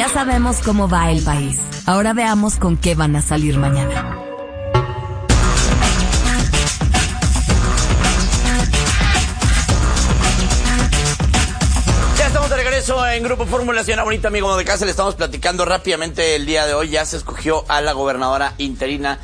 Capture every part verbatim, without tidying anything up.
Ya sabemos cómo va el país. Ahora veamos con qué van a salir mañana. Ya estamos de regreso en Grupo Fórmula. Señora bonita, amigo de casa, le estamos platicando rápidamente el día de hoy. Ya se escogió a la gobernadora interina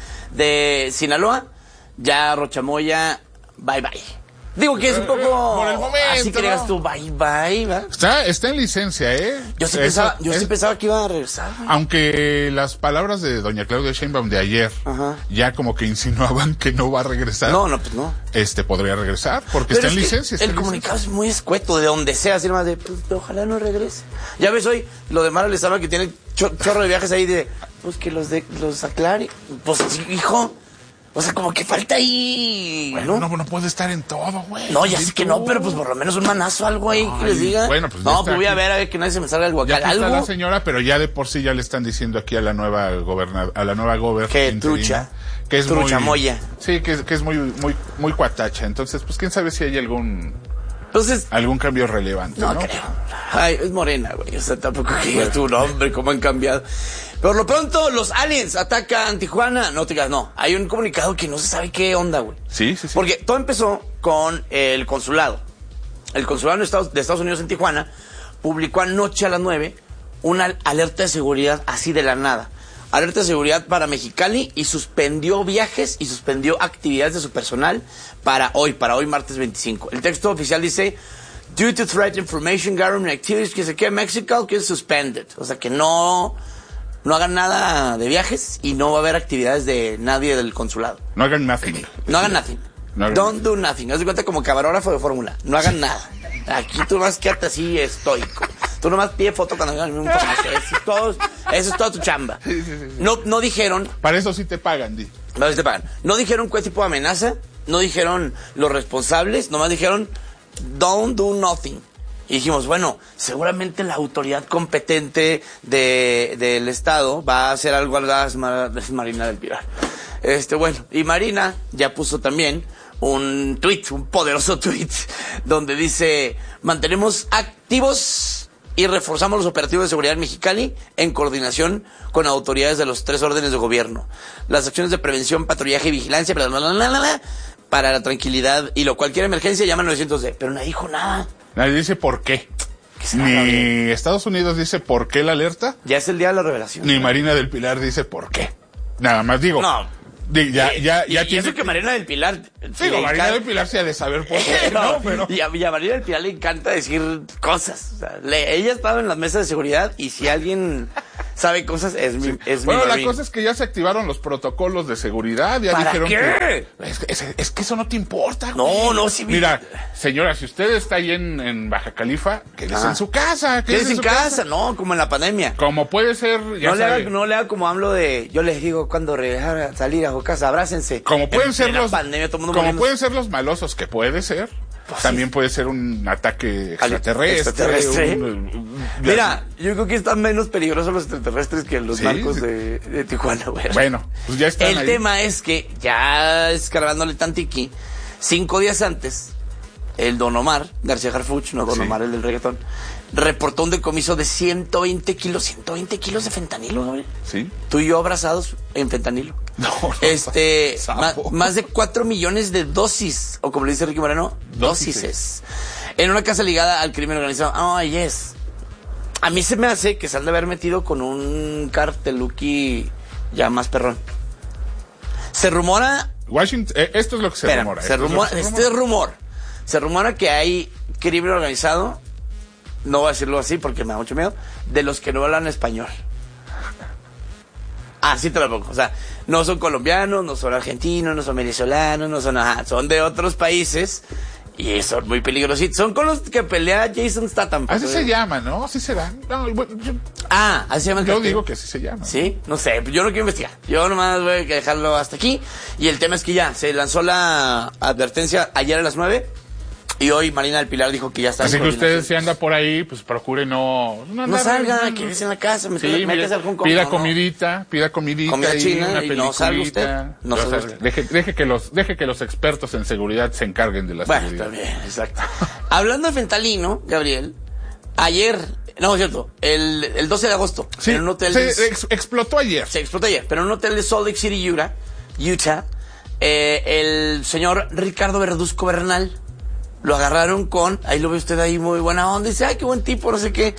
de Sinaloa. Ya Rocha Moya, bye bye. Digo que es un poco... Por el momento, así que digas tú, bye bye, ¿verdad? Está, está en licencia, ¿eh? Yo sí, Eso, pensaba, yo es, sí pensaba que iba a regresar. ¿Güey? Aunque las palabras de doña Claudia Sheinbaum de ayer Ajá. ya como que insinuaban que no va a regresar. No, no, pues no. Este podría regresar porque Pero está en licencia. Está el en comunicado licencia. es muy escueto, de donde sea, así más de, pues, ojalá no regrese. Ya ves hoy lo de Mara Lezama que tiene cho chorro de viajes ahí de, pues que los de los aclare. Pues, hijo... O sea, como que falta ahí... Bueno, no, no puede estar en todo, güey. No, ya sé que no, pero pues por lo menos un manazo, algo ahí Ay, que les diga. Bueno, pues no, pues voy a ver a ver que nadie se me salga el guacal. Ya ¿Algo? está la señora, pero ya de por sí ya le están diciendo aquí a la nueva gobernadora, a la nueva gobernadora. Que trucha. Que es trucha muy... moya. Sí, que, que es muy, muy, muy cuatacha. Entonces, pues quién sabe si hay algún... Entonces... algún cambio relevante, ¿no? No creo. Ay, es morena, güey. O sea, tampoco que digas tu nombre, cómo han cambiado. Por lo pronto, los aliens atacan Tijuana. No te digas, no. Hay un comunicado que no se sabe qué onda, güey. Sí, sí, sí. Porque todo empezó con el consulado. El consulado de Estados, de Estados Unidos en Tijuana publicó anoche a las nueve una alerta de seguridad así de la nada. Alerta de seguridad para Mexicali y suspendió viajes y suspendió actividades de su personal para hoy, para hoy martes veinticinco. El texto oficial dice, due to threat information, government activities, que se quede Mexico, que es suspended. O sea, que no... No hagan nada de viajes y no va a haber actividades de nadie del consulado. No hagan nothing. No hagan nothing. No hagan Don't do nothing. Haz de cuenta como camarógrafo de fórmula. No hagan nada. Aquí tú nomás quédate así estoico. Tú nomás pide foto cuando hagan un famoso. Eso es todo, eso es toda tu chamba. Sí, sí, sí. No, no dijeron... Para eso sí te pagan, di. Para eso sí te pagan. No dijeron qué tipo de amenaza. No dijeron los responsables. Nomás dijeron don't do nothing. Y dijimos, bueno, seguramente la autoridad competente de, del Estado va a hacer algo a las Mar Marina del Pilar. Este, bueno, y Marina ya puso también un tweet, un poderoso tweet, donde dice, mantenemos activos y reforzamos los operativos de seguridad en Mexicali en coordinación con autoridades de los tres órdenes de gobierno. Las acciones de prevención, patrullaje y vigilancia, bla, bla, bla, bla, bla, para la tranquilidad y lo cualquier emergencia llama nueve D, pero nadie dijo nada. Nadie dice por qué. ¿Qué Ni Estados Unidos dice por qué la alerta. Ya es el día de la revelación. Ni Marina del Pilar dice por qué. Nada más digo. No. Di, ya, y, ya, ya y tiene eso que Marina del Pilar... Digo, Marina del Pilar se ha de saber por qué, ¿no? no pero... y, a, y a Marina del Pilar le encanta decir cosas. O sea, le, ella ha estado en las mesas de seguridad y si alguien sabe cosas es mi, sí. es bueno, mi la Marina. cosa es que ya se activaron los protocolos de seguridad. Ya ¿Para dijeron qué? Que, es, es, es que eso no te importa, No, güey. no, sí. Mira, señora, si usted está ahí en, en Baja Califa, quédese ah. en su casa. Quédese en, en casa, casa, no, como en la pandemia. Como puede ser, ya no, le sabe. haga, no le haga como hablo de, yo les digo cuando regresar a salir a su casa, abrácense. Como pueden en, ser en los, pandemia, todo mundo como muriendo. pueden ser los malosos, que puede ser. Pues también sí. Puede ser un ataque extraterrestre. extraterrestre. Un, un, Mira, yo creo que están menos peligrosos los extraterrestres que los sí, narcos sí. De, de Tijuana, güey. Bueno, pues ya están El ahí. tema es que ya escarbándole tantiqui, cinco días antes, el Don Omar García Harfuch, no Don sí. Omar el del reggaetón, reportó un decomiso de ciento veinte kilos, ciento veinte kilos de fentanilo, Gabriel. Sí. Tú y yo abrazados en fentanilo. No, no, este, ma, más de cuatro millones de dosis, o como le dice Ricky Moreno, dósises, en una casa ligada al crimen organizado. Oh, yes. A mí se me hace que se han de haber metido con un carteluki ya más perrón. Se rumora... Washington, eh, esto es lo que se espera, rumora. Se rumora, es este es rumor. Se rumora que hay crimen organizado, no voy a decirlo así porque me da mucho miedo, de los que no hablan español. Así te lo pongo. O sea, no son colombianos, no son argentinos, no son venezolanos, no son ajá, son de otros países y son muy peligrosos. Son con los que pelea Jason Statham. Así se llama, ¿no? Así será. No, bueno, yo, ah, así se llama. Yo digo que así se llama. Sí, no sé, yo no quiero investigar. Yo nomás voy a dejarlo hasta aquí. Y el tema es que ya se lanzó la advertencia ayer a las nueve. Y hoy Marina del Pilar dijo que ya está. Así que usted si anda por ahí, pues procure no... No, no salga, quédese en la casa, me sí, me mire, algún pida no, comidita, pida comidita. Comida y china una y no salga usted. No salga o sea, usted. Deje, deje, que los, deje que los expertos en seguridad se encarguen de la bueno, seguridad. Bueno, está bien, exacto. Hablando de fentanilo, Gabriel, ayer No, es cierto. El, el doce de agosto. Sí, en un hotel se de, ex, explotó ayer. Se explotó ayer, pero en un hotel de Salt Lake City, Utah, Utah eh, el señor Ricardo Verduzco Bernal lo agarraron con, ahí lo ve usted ahí muy buena onda, dice, ay, qué buen tipo, no sé qué,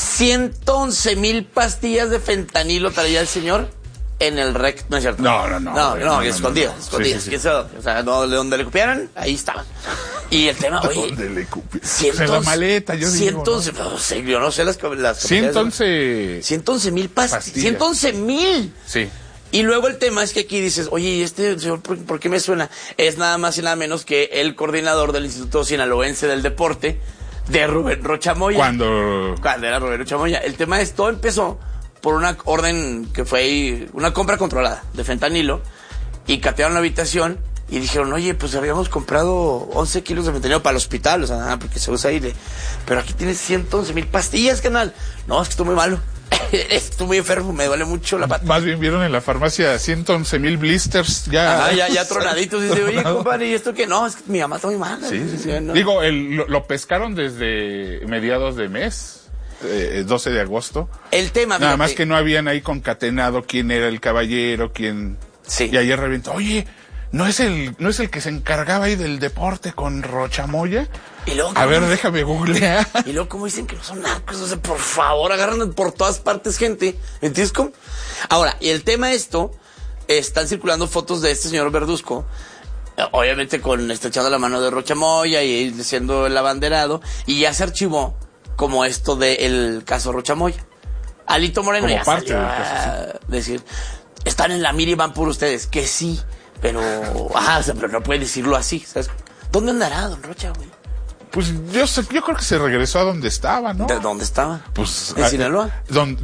ciento once mil pastillas de fentanilo traía el señor en el rec, no es cierto. No, no, no. No, güey, no, no, no, escondidas, no, no. escondidas. Sí, sí, sí. O sea, no, de donde le copiaran, ahí estaban. Y el tema, oye. ¿Dónde le copiaron? ciento once, en la maleta, yo digo. ciento once, ¿no? No sé, yo no sé las, las ciento once. ciento once mil pastillas. pastillas. ciento once mil. Sí. Y luego el tema es que aquí dices, oye, ¿y este señor por, por qué me suena? Es nada más y nada menos que el coordinador del Instituto Sinaloense del Deporte, de Rubén Rocha Moya. Cuando... Cuando era Rubén Rocha Moya. El tema es, todo empezó por una orden que fue ahí, una compra controlada de fentanilo, y catearon la habitación y dijeron, oye, pues habíamos comprado once kilos de fentanilo para el hospital, o sea, porque se usa aire, pero aquí tienes ciento once mil pastillas, canal. No, es que estoy muy malo. Estoy muy enfermo, me duele mucho la pata. Más bien vieron en la farmacia ciento once mil blisters ya. Ah, ya, ya tronaditos. Y dice, oye, compadre, ¿y esto qué? No, es que mi mamá está muy mala. Sí, sí, sí. No. Digo, el, lo, lo pescaron desde mediados de mes. Eh, doce de agosto. El tema, Nada fíjate, más que no habían ahí concatenado quién era el caballero, quién. Sí. Y ayer reventó, oye, ¿no es el, no es el que se encargaba ahí del deporte con Rochamoya? Y luego, A ver, ¿cómo? déjame googlear. Y luego, ¿cómo dicen que no son narcos? O sea, por favor, agarran por todas partes gente. ¿Entiendes cómo? Ahora, y el tema esto, están circulando fotos de este señor Verduzco, obviamente con estrechando la mano de Rocha Moya y siendo el abanderado, y ya se archivó como esto del caso Rocha Moya. Alito Moreno Como ya parte salió del caso, a decir, están en la mira y van por ustedes, que sí, pero, ajá, o sea, pero no puede decirlo así, ¿sabes? ¿Dónde andará don Rocha, güey? Pues yo sé, yo creo que se regresó a donde estaba, ¿no? ¿De dónde estaba? Pues ¿En a- Sinaloa? don-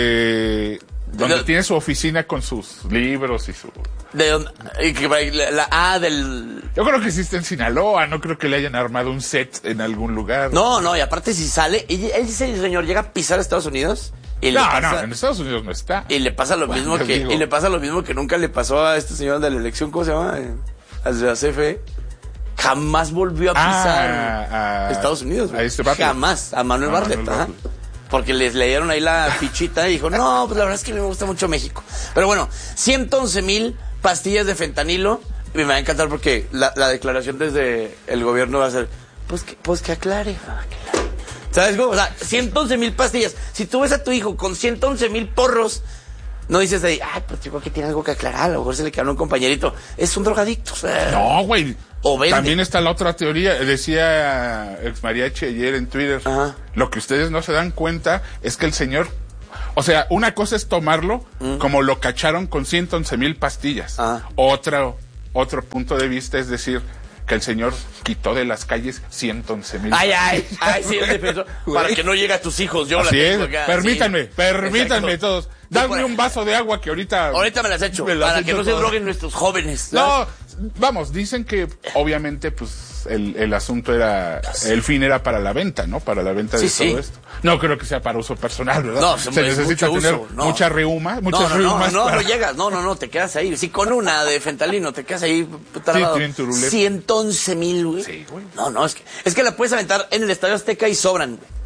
donde donde De- tiene su oficina con sus libros y su. ¿De dónde? Y que- La, la A del... Yo creo que sí está en Sinaloa, no creo que le hayan armado un set en algún lugar. No, no, y aparte si sale, y él dice, el señor llega a pisar a Estados Unidos y le no, pasa, no, en Estados Unidos no está. y le pasa lo Bueno, mismo les que, digo. y le pasa lo mismo que nunca le pasó a este señor de la elección, ¿cómo se llama? Eh, Al de la C F E. Jamás volvió a pisar Ah, a- Estados Unidos. a güey. este Bartlett. Jamás, a Manuel A Bartlett, Manuel ajá. Bartlett. Porque les leyeron ahí la fichita y dijo, no, pues la verdad es que me gusta mucho México. Pero bueno, ciento once mil pastillas de fentanilo. Y me va a encantar porque la, la declaración desde el gobierno va a ser, pues que, pues que aclare. Ah, claro. ¿Sabes cómo? O sea, ciento once mil pastillas. Si tú ves a tu hijo con ciento once mil porros, no dices ahí, ay, pues digo que tiene algo que aclarar, a lo mejor se le quedó a un compañerito. Es un drogadicto. O sea, No, güey. O vende. También está la otra teoría. Decía ex mariachi ayer en Twitter. Ajá. Lo que ustedes no se dan cuenta es que el señor. O sea, una cosa es tomarlo como lo cacharon con ciento once mil pastillas. Ajá. Otro, otro punto de vista es decir que el señor quitó de las calles ciento once mil. Ay, ay, ay, sí, el defensor. Para que no llegue a tus hijos, yo Así la es. tengo acá, Permítanme, sí. permítanme Exacto. todos. Y por- Dame un vaso de agua que ahorita. Ahorita me las echo, me las para echo que no se todas. droguen nuestros jóvenes. ¿sabes? No, vamos, dicen que obviamente pues el, el asunto era, el fin era para la venta, ¿no? Para la venta de Sí, todo sí. esto. No creo que sea para uso personal, ¿verdad? No, se es necesita mucho tener uso, no. mucha reuma, muchas No, no, no, reumas no, para- no llegas, no, no, no, te quedas ahí. Sí, con una de fentalino, te quedas ahí tardado. tienen turulento. ciento once mil, güey. Sí, güey. No, no, es que, es que la puedes aventar en el Estadio Azteca y sobran, güey.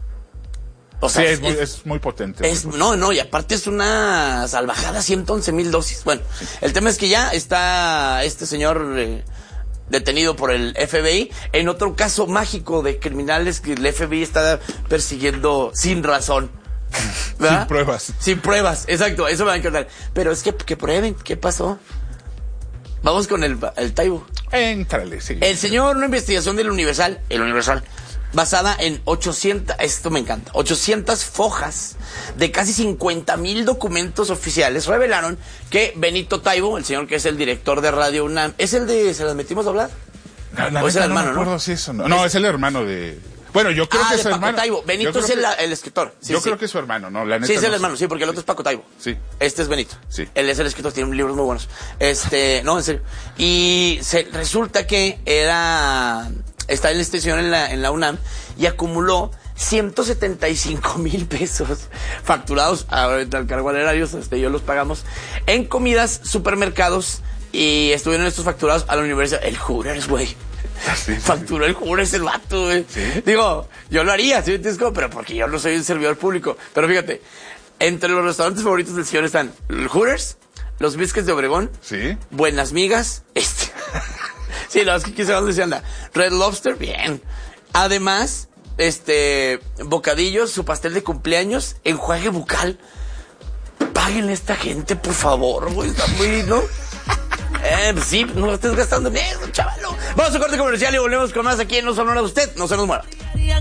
O Sí, sea, es, muy, es muy potente. Es, muy no, no, y aparte es una salvajada, ciento once mil dosis. Bueno, el tema es que ya está este señor eh, detenido por el F B I en otro caso mágico de criminales que el F B I está persiguiendo sin razón. ¿verdad? Sin pruebas. Sin pruebas, exacto, eso me va a encantar. Pero es que, que prueben, ¿qué pasó? Vamos con el, el Taibo. Éntrale, sí. El señor, una investigación del Universal, el Universal, basada en ochocientas, esto me encanta, ochocientas fojas de casi cincuenta mil documentos oficiales, revelaron que Benito Taibo, el señor que es el director de Radio UNAM, ¿es el de ¿Se las metimos a hablar? La, la o es el neta, hermano, no me ¿no? acuerdo si eso no. No, es el hermano de. Bueno, yo creo ah, que de es su Paco hermano. Taibo. Yo Benito creo es el, que- el escritor. Sí, yo sí. creo que es su hermano, ¿no? La neta Sí, es el no sé. hermano, sí, porque el otro es Paco Taibo. Sí. Este es Benito. Sí. Él es el escritor, tiene libros muy buenos. Este, no, en serio. Y se, resulta que era, está en este señor en la, en la UNAM y acumuló ciento setenta y cinco mil pesos facturados, ahorita al cargo al erario, este, yo los pagamos, en comidas, supermercados, y estuvieron estos facturados a la universidad. El Hooters, güey. Sí, sí, Facturó sí. el Hooters el vato, güey. ¿Sí? Digo, yo lo haría, ¿sí me entiendes? Como, pero porque yo no soy un servidor público. Pero fíjate, entre los restaurantes favoritos del señor están el Hooters, los Biscuits de Obregón, Sí. Buenas Migas, este... sí, la verdad es que quién sabe dónde se anda. Red Lobster, bien. Además, este, bocadillos, su pastel de cumpleaños, enjuague bucal. Páguenle a esta gente, por favor, güey, está muy, ¿no? Eh, pues sí, no lo estés gastando bien, chavalo. Vamos a corte comercial y volvemos con más aquí en No Sonora. Usted, no se nos mueva.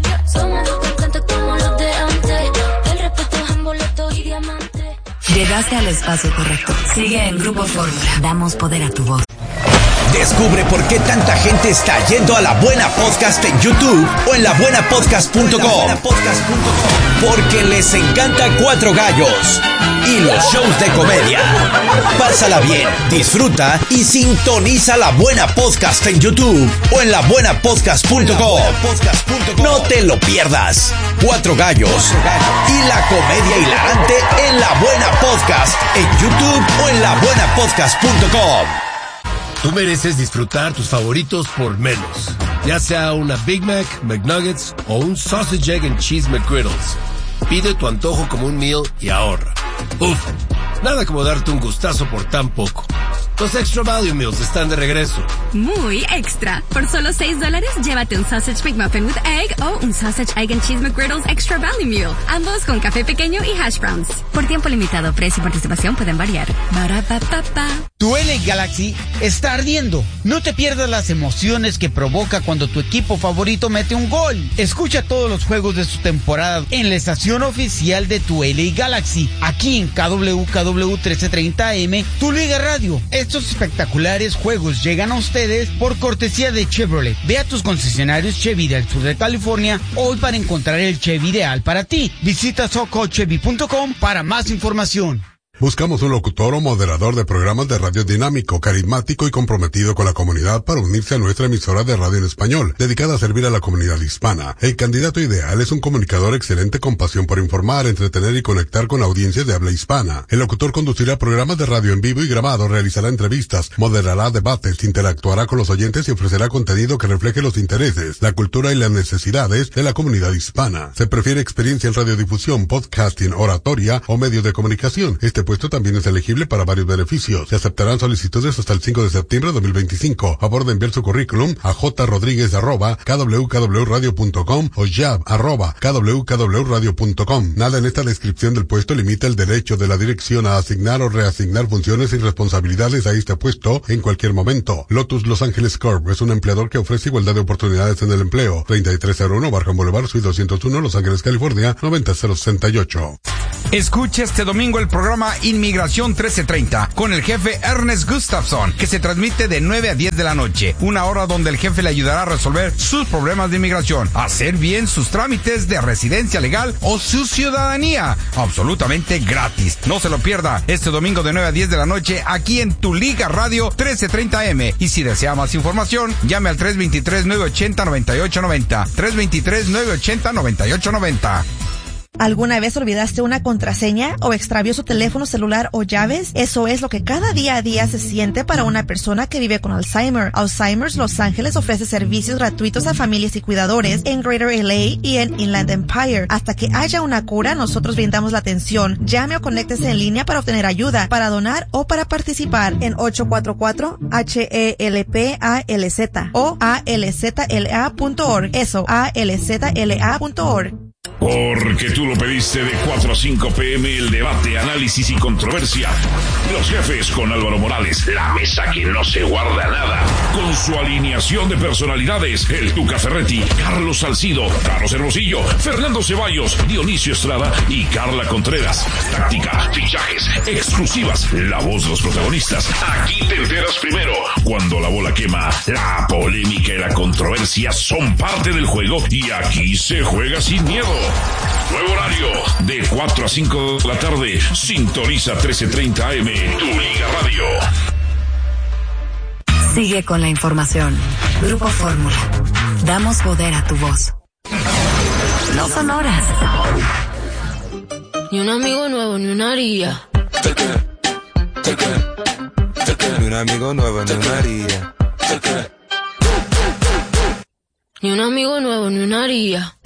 Llegaste al espacio correcto. Sigue en Grupo Fórmula. Damos poder a tu voz. Descubre por qué tanta gente está yendo a La Buena Podcast en YouTube o en la buena podcast punto com. Porque les encanta Cuatro Gallos y los shows de comedia. Pásala bien, disfruta y sintoniza La Buena Podcast en YouTube o en la buena podcast punto com. No te lo pierdas. Cuatro Gallos y la comedia hilarante en La Buena Podcast en YouTube o en la buena podcast punto com. Tú mereces disfrutar tus favoritos por menos. Ya sea una Big Mac, McNuggets o un Sausage, Egg and Cheese McGriddles. Pide tu antojo como un meal y ahorra. Uf, nada como darte un gustazo por tan poco. Los Extra Value Meals están de regreso. Muy extra. Por solo seis dólares, llévate un Sausage McMuffin with Egg o un Sausage, Egg and Cheese McGriddles Extra Value Meal. Ambos con café pequeño y hash browns. Por tiempo limitado, precio y participación pueden variar. Ba-ra-pa-pa-pa. Tu L A Galaxy está ardiendo. No te pierdas las emociones que provoca cuando tu equipo favorito mete un gol. Escucha todos los juegos de su temporada en la estación oficial de tu L A Galaxy, aquí en K W K W trece treinta A M, Tu Liga Radio. Estos espectaculares juegos llegan a ustedes por cortesía de Chevrolet. Ve a tus concesionarios Chevy del sur de California hoy para encontrar el Chevy ideal para ti. Visita soco chevy punto com para más información. Buscamos un locutor o moderador de programas de radio dinámico, carismático y comprometido con la comunidad para unirse a nuestra emisora de radio en español, dedicada a servir a la comunidad hispana. El candidato ideal es un comunicador excelente con pasión por informar, entretener y conectar con audiencias de habla hispana. El locutor conducirá programas de radio en vivo y grabado, realizará entrevistas, moderará debates, interactuará con los oyentes y ofrecerá contenido que refleje los intereses, la cultura y las necesidades de la comunidad hispana. Se prefiere experiencia en radiodifusión, podcasting, oratoria o medios de comunicación. Este puesto también es elegible para varios beneficios. Se aceptarán solicitudes hasta el cinco de septiembre de dos mil veinticinco. Favor de enviar su currículum a jrodríguez arroba k w k w radio punto com o jab arroba k w k w radio punto com. Nada en esta descripción del puesto limita el derecho de la dirección a asignar o reasignar funciones y responsabilidades a este puesto en cualquier momento. Lotus Los Ángeles Corp es un empleador que ofrece igualdad de oportunidades en el empleo. treinta y tres cero uno Barham Boulevard, Suite doscientos uno, Los Ángeles, California, noventa cero sesenta y ocho. Escucha este domingo el programa Inmigración trece treinta con el jefe Ernest Gustafson, que se transmite de nueve a diez de la noche, una hora donde el jefe le ayudará a resolver sus problemas de inmigración, hacer bien sus trámites de residencia legal o su ciudadanía, absolutamente gratis. No se lo pierda este domingo de nueve a diez de la noche aquí en Tu Liga Radio trece treinta A M. Y si desea más información, llame al tres dos tres, nueve ocho cero, nueve ocho nueve cero, tres dos tres, nueve ocho cero, nueve ocho nueve cero. ¿Alguna vez olvidaste una contraseña o extravió su teléfono celular o llaves? Eso es lo que cada día a día se siente para una persona que vive con Alzheimer. Alzheimer's Los Ángeles ofrece servicios gratuitos a familias y cuidadores en Greater L A y en Inland Empire. Hasta que haya una cura, nosotros brindamos la atención. Llame o conéctese en línea para obtener ayuda, para donar o para participar en ocho cuatro cuatro H E L P A L Z o A L Z L A punto org. Eso, A L Z L A punto org. Porque tú lo pediste, de cuatro a cinco p m el debate, análisis y controversia. Los jefes con Álvaro Morales, la mesa que no se guarda nada. Con su alineación de personalidades, el Tuca Ferretti, Carlos Salcido, Carlos Hermosillo, Fernando Ceballos, Dionisio Estrada y Carla Contreras. Táctica, fichajes, exclusivas, la voz de los protagonistas. Aquí te enteras primero. Cuando la bola quema, la polémica y la controversia son parte del juego y aquí se juega sin miedo. Nuevo horario, de cuatro a cinco de la tarde. Sintoniza trece treinta A M, Tu Liga Radio. Sigue con la información. Grupo Fórmula. Damos poder a tu voz. No son horas. Ni un amigo nuevo, ni una haría. Ni un amigo nuevo, ni una haría. Ni un amigo nuevo, ni una haría.